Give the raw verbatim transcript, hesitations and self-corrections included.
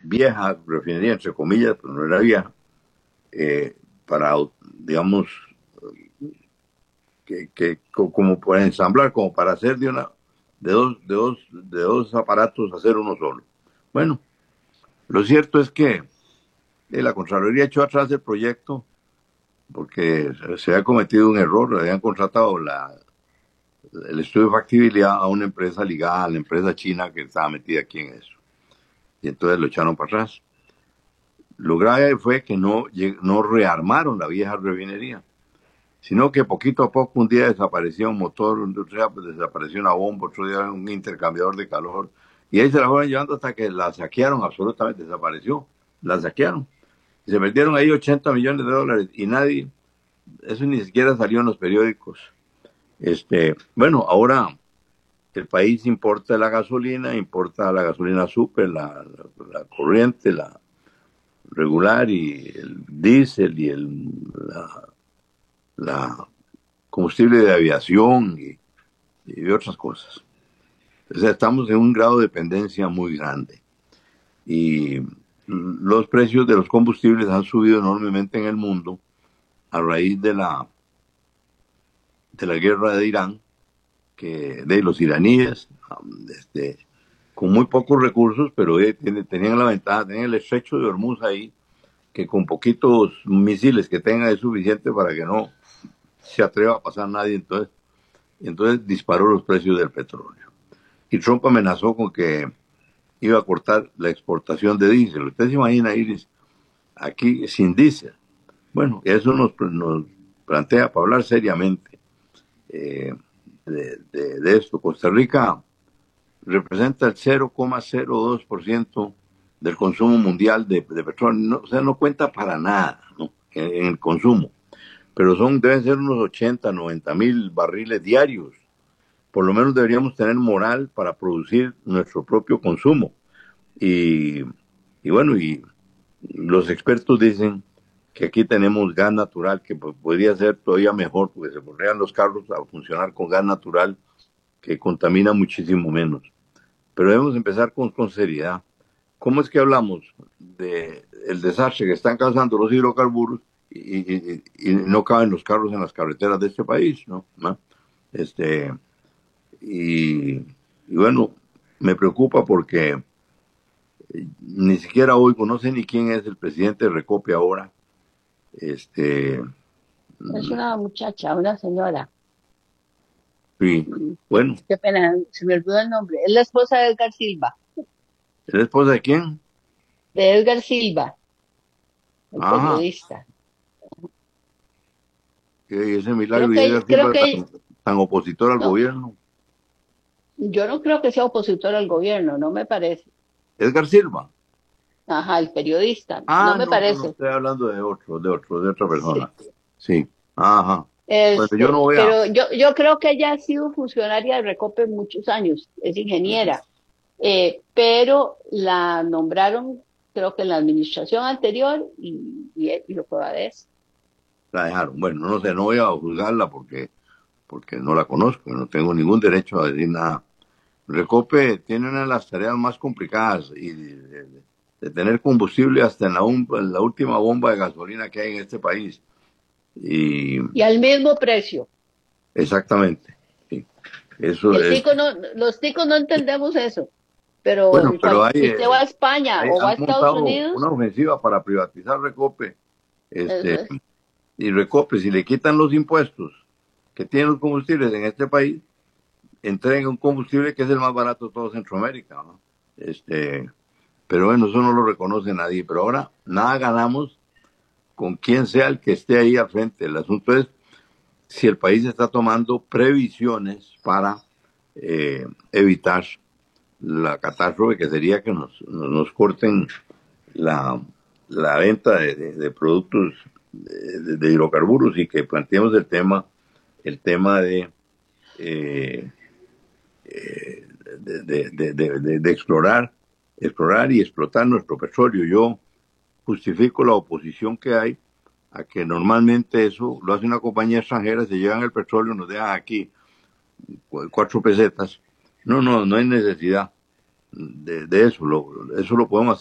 vieja refinería, entre comillas, pero no era vieja, eh, para, digamos, que, que como para ensamblar, como para hacer de una de dos, de dos, de dos aparatos hacer uno solo. Bueno, lo cierto es que eh, la Contraloría echó atrás el proyecto porque se había cometido un error, habían contratado la, el estudio de factibilidad a una empresa ligada a la empresa china que estaba metida aquí en eso. Y entonces lo echaron para atrás. Lo grave fue que no, no rearmaron la vieja refinería, sino que poquito a poco un día desaparecía un motor, otro día desapareció una bomba, otro día un intercambiador de calor, y ahí se la fueron llevando hasta que la saquearon, absolutamente desapareció, la saquearon. Y se perdieron ahí ochenta millones de dólares y nadie, eso ni siquiera salió en los periódicos. Este, bueno, ahora el país importa la gasolina, importa la gasolina super, la, la, la corriente, la regular y el diésel y el, la, la combustible de aviación y, y otras cosas. O sea, estamos en un grado de dependencia muy grande. Y los precios de los combustibles han subido enormemente en el mundo a raíz de la de la guerra de Irán, que de los iraníes, este, con muy pocos recursos, pero eh, tenían la ventaja, tenían el estrecho de Hormuz ahí, que con poquitos misiles que tengan es suficiente para que no se atreva a pasar nadie, entonces, entonces disparó los precios del petróleo. Y Trump amenazó con que iba a cortar la exportación de diésel. Usted se imagina, Iris, aquí sin diésel. Bueno, eso nos, nos plantea para hablar seriamente eh, de, de, de esto. Costa Rica representa el cero coma cero dos por ciento del consumo mundial de, de petróleo. No, o sea, no cuenta para nada, ¿no? en, en el consumo. Pero son, deben ser unos ochenta, noventa mil barriles diarios. Por lo menos deberíamos tener moral para producir nuestro propio consumo. Y, y bueno, y los expertos dicen que aquí tenemos gas natural, que podría ser todavía mejor, porque se podrían los carros a funcionar con gas natural, que contamina muchísimo menos. Pero debemos empezar con, con seriedad. ¿Cómo es que hablamos de el desastre que están causando los hidrocarburos y, y, y no caben los carros en las carreteras de este país, ¿no? ¿no? Este, y, y bueno, me preocupa porque ni siquiera oigo, no sé ni quién es el presidente de Recope ahora. Este, Es una muchacha, una señora. sí, bueno, Qué pena, se me olvidó el nombre. Es la esposa de Edgar Silva. ¿es la esposa de quién? De Edgar Silva, el Ajá, periodista. que ese Creo milagro y que, Edgar creo Silva que, tan, tan opositor al no, gobierno. yo no creo que sea opositor al gobierno, no me parece. Edgar Silva. Ajá, el periodista, no Ah, me no, no, no, parece. estoy hablando de otro, de otro, de otra Sí. persona. Sí, ajá. Bueno, yo no Este, voy a... pero yo, yo creo que ella ha sido funcionaria de Recope muchos años, es ingeniera, eh, pero la nombraron, creo que en la administración anterior y, y, y lo que va de eso. La dejaron. Bueno, no sé, no voy a juzgarla porque, porque no la conozco, no tengo ningún derecho a decir nada. Recope tiene una de las tareas más complicadas y de, de- de tener combustible hasta en la, un- en la última bomba de gasolina que hay en este país. Y Y al mismo precio. exactamente, sí. Eso El es. tico no, los ticos no entendemos eso, pero Bueno, en pero cual- hay, si usted va eh, a España hay- o va han a Estados montado una Unidos, ofensiva para privatizar Recope. eso Este, es. y Recope, si le quitan los impuestos que tienen los combustibles en este país, entrega un combustible que es el más barato de todo Centroamérica, ¿no? Este, pero bueno, eso no lo reconoce nadie. Pero ahora nada ganamos con quien sea el que esté ahí al frente. El asunto es si el país está tomando previsiones para eh, evitar la catástrofe que sería que nos, nos, nos corten la, la venta de, de, de productos de, de, hidrocarburos y que planteemos el tema, el tema de eh, eh, de, de, de, de, de, explorar, explorar y explotar nuestro petróleo. Yo justifico la oposición que hay a que normalmente eso lo hace una compañía extranjera, se llevan el petróleo, nos dejan aquí cuatro pesetas. No, no, no hay necesidad de, de eso. Lo, eso lo podemos hacer